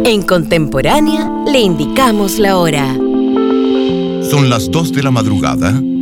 En Contemporánea le indicamos la hora. Son las 2 de la madrugada